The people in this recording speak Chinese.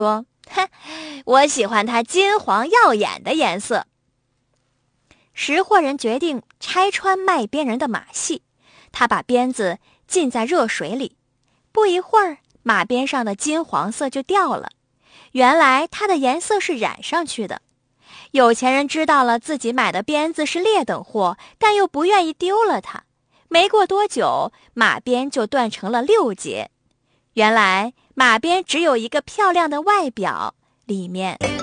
说：“哼，我喜欢它金黄耀眼的颜色。”识货人决定拆穿卖鞭人的马戏，他把鞭子浸在热水里，不一会儿，马鞭上的金黄色就掉了。原来它的颜色是染上去的。有钱人知道了自己买的鞭子是劣等货，但又不愿意丢了它。没过多久，马鞭就断成了6节。原来马鞭只有一个漂亮的外表，里面